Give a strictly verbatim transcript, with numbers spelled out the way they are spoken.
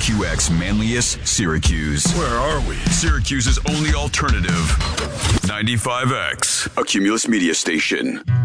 Q X Manlius, Syracuse. Where are we? Syracuse's only alternative. ninety-five X, a Cumulus media station.